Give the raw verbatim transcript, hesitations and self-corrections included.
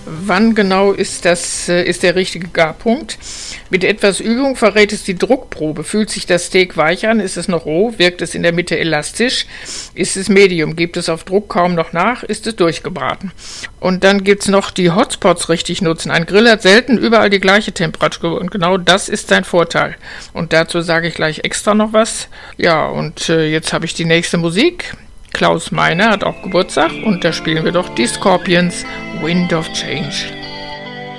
Wann genau ist das, äh, ist der richtige Garpunkt? Mit etwas Übung verrät es die Druckprobe. Fühlt sich das Steak weich an? Ist es noch roh? Wirkt es in der Mitte elastisch? Ist es Medium? Gibt es auf Druck kaum noch nach? Ist es durchgebraten? Und dann gibt's noch die Hotspots richtig nutzen. Ein Grill hat selten überall die gleiche Temperatur und genau das ist sein Vorteil. Und dazu sage ich gleich extra noch was. Ja, und äh, jetzt habe ich die nächste Musik. Klaus Meine hat auch Geburtstag und da spielen wir doch die Scorpions, Wind of Change.